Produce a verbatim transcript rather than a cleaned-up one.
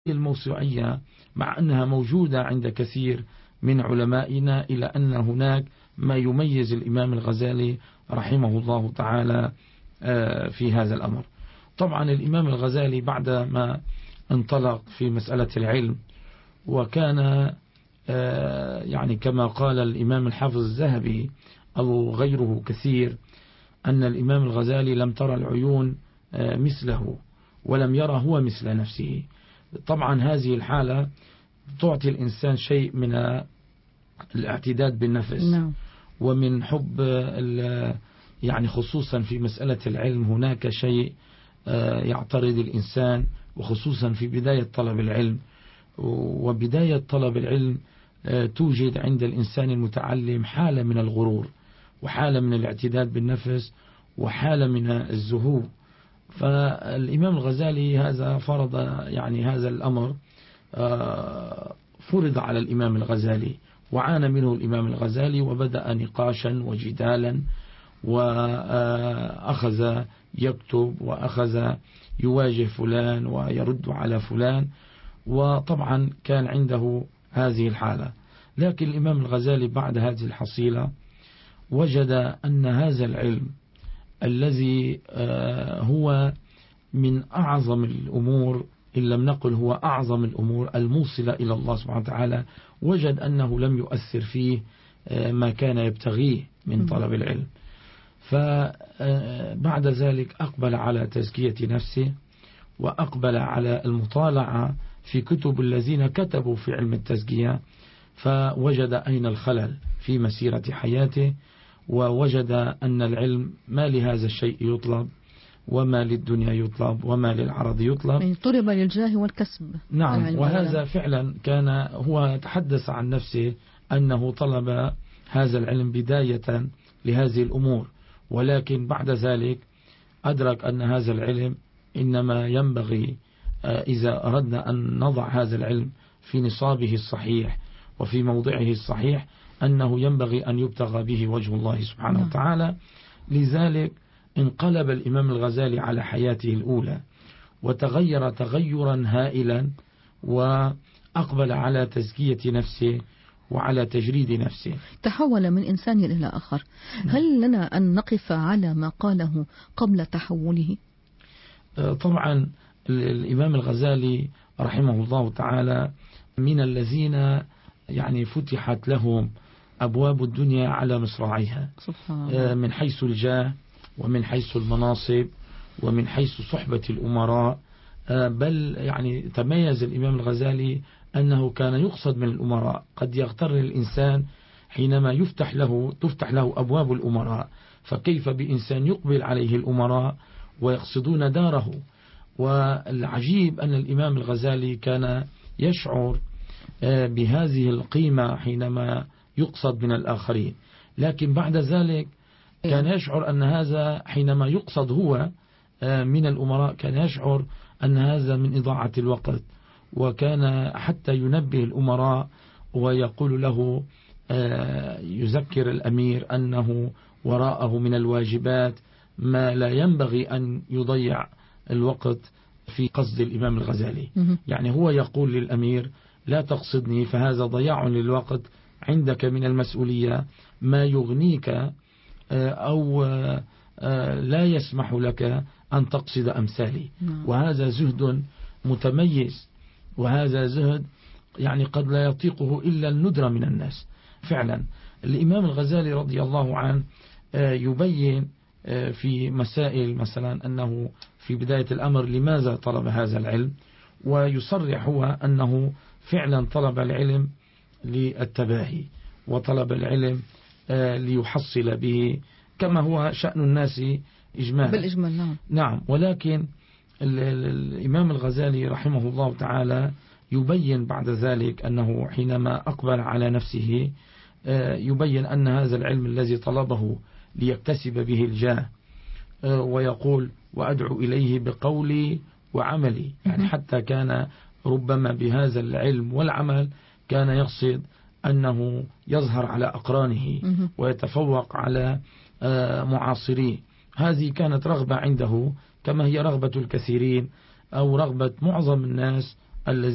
الموسوعية مع أنها موجودة عند كثير من علمائنا، إلى أن هناك ما يميز الإمام الغزالي رحمه الله تعالى في هذا الأمر. طبعا الإمام الغزالي بعدما انطلق في مسألة العلم، وكان يعني كما قال الإمام الحافظ الذهبي أو غيره كثير أن الإمام الغزالي لم ترى العيون مثله ولم يرى هو مثل نفسه. طبعا هذه الحالة تعطي الإنسان شيء من الاعتداد بالنفس ومن حب، يعني خصوصا في مسألة العلم هناك شيء يعترض الإنسان، وخصوصا في بداية طلب العلم. وبداية طلب العلم توجد عند الإنسان المتعلم حالة من الغرور وحالة من الاعتداد بالنفس وحالة من الزهو. فالإمام الغزالي هذا فرض يعني هذا الأمر فرض على الإمام الغزالي، وعانى منه الإمام الغزالي، وبدأ نقاشا وجدالا، وأخذ يكتب وأخذ يواجه فلان ويرد على فلان، وطبعا كان عنده هذه الحالة. لكن الإمام الغزالي بعد هذه الحصيلة وجد أن هذا العلم الذي هو من أعظم الأمور، إن لم نقل هو أعظم الأمور الموصلة إلى الله سبحانه وتعالى، وجد أنه لم يؤثر فيه ما كان يبتغيه من طلب العلم. فبعد ذلك أقبل على تزكية نفسه، وأقبل على المطالعة في كتب الذين كتبوا في علم التزكية، فوجد أين الخلل في مسيرة حياته، ووجد أن العلم ما لهذا الشيء يطلب، وما للدنيا يطلب، وما للعرض يطلب، يعني طلب للجاه والكسب. نعم. وهذا فعلا كان هو تحدث عن نفسه أنه طلب هذا العلم بداية لهذه الأمور، ولكن بعد ذلك أدرك أن هذا العلم إنما ينبغي إذا أردنا أن نضع هذا العلم في نصابه الصحيح وفي موضعه الصحيح أنه ينبغي أن يبتغى به وجه الله سبحانه وتعالى. لذلك انقلب الإمام الغزالي على حياته الأولى وتغير تغيرا هائلا، وأقبل على تزكية نفسه وعلى تجريد نفسه، تحول من إنسان إلى آخر. هل لنا أن نقف على ما قاله قبل تحوله؟ طبعا الإمام الغزالي رحمه الله تعالى من الذين يعني فتحت لهم أبواب الدنيا على مصراعيها، من حيث الجاه ومن حيث المناصب ومن حيث صحبة الأمراء. بل يعني تميز الإمام الغزالي أنه كان يقصد من الأمراء. قد يغتر الإنسان حينما يفتح له تفتح له أبواب الأمراء، فكيف بإنسان يقبل عليه الأمراء ويقصدون داره. والعجيب أن الإمام الغزالي كان يشعر بهذه القيمة حينما يقصد من الآخرين، لكن بعد ذلك كان يشعر أن هذا حينما يقصد هو من الأمراء كان يشعر أن هذا من إضاعة الوقت. وكان حتى ينبه الأمراء ويقول له يذكر الأمير أنه وراءه من الواجبات ما لا ينبغي أن يضيع الوقت في قصد الإمام الغزالي. يعني هو يقول للأمير لا تقصدني، فهذا ضياع للوقت، عندك من المسؤولية ما يغنيك أو لا يسمح لك أن تقصد أمثالي. وهذا زهد متميز، وهذا زهد يعني قد لا يطيقه إلا الندرة من الناس. فعلا الإمام الغزالي رضي الله عنه يبين في مسائل مثلا أنه في بداية الأمر لماذا طلب هذا العلم، ويصرح هو أنه فعلا طلب العلم للتباهي، وطلب العلم ليحصل به كما هو شأن الناس إجمالا بالإجمال. نعم. نعم. ولكن الإمام الغزالي رحمه الله تعالى يبين بعد ذلك أنه حينما أقبل على نفسه يبين أن هذا العلم الذي طلبه ليكتسب به الجاه، ويقول وأدعو إليه بقولي وعملي، يعني حتى كان ربما بهذا العلم والعمل كان يقصد أنه يظهر على أقرانه ويتفوق على معاصريه. هذه كانت رغبة عنده كما هي رغبة الكثيرين أو رغبة معظم الناس الذين